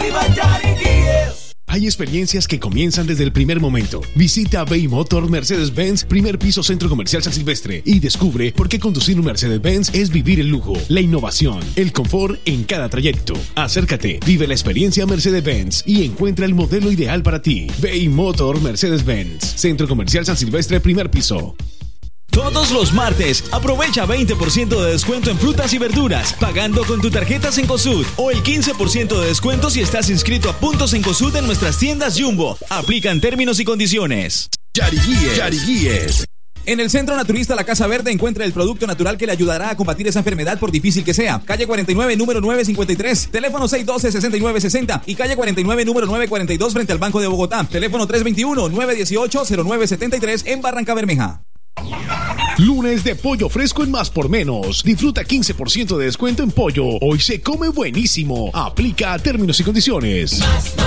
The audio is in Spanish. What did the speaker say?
arriba Yariquíes. Hay experiencias que comienzan desde el primer momento. Visita Bay Motor Mercedes-Benz, primer piso Centro Comercial San Silvestre, y descubre por qué conducir un Mercedes-Benz es vivir el lujo, la innovación, el confort en cada trayecto. Acércate, vive la experiencia Mercedes-Benz y encuentra el modelo ideal para ti. Bay Motor Mercedes-Benz, Centro Comercial San Silvestre, primer piso. Todos los martes, aprovecha 20% de descuento en frutas y verduras, pagando con tu tarjeta Cencosud, o el 15% de descuento si estás inscrito a Puntos Cencosud en nuestras tiendas Jumbo. Aplican términos y condiciones. Yariquíes. En el Centro Naturista La Casa Verde encuentra el producto natural que le ayudará a combatir esa enfermedad por difícil que sea. Calle 49, número 953, teléfono 612-6960 y calle 49, número 942 frente al Banco de Bogotá. Teléfono 321-918-0973 en Barranca Bermeja. Lunes de pollo fresco en Más por Menos. Disfruta 15% de descuento en pollo. Hoy se come buenísimo. Aplica términos y condiciones. Más